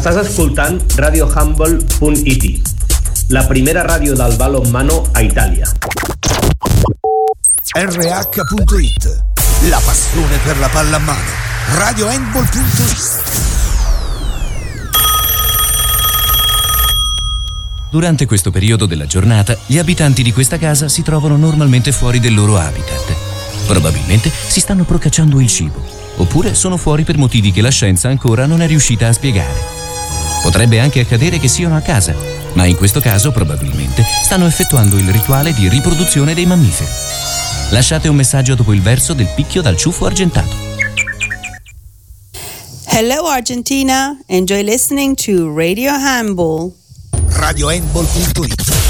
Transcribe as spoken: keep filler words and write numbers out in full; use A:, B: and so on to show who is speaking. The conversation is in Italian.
A: Estàs escoltant radio humble punt it, la primera ràdio del balonmano a Itàlia.
B: R H punto it, la passione per la pallamano. radio handball punto it.
C: Durante questo periodo della giornata, gli abitanti di questa casa si trovano normalmente fuori del loro habitat. Probabilmente si stanno procacciando il cibo, oppure sono fuori per motivi che la scienza ancora non è riuscita a spiegare. Potrebbe anche accadere che siano a casa, ma in questo caso probabilmente stanno effettuando il rituale di riproduzione dei mammiferi. Lasciate un messaggio dopo il verso del picchio dal ciuffo argentato.
D: Hello Argentina, enjoy listening to Radio Handball.
B: radio handball punto it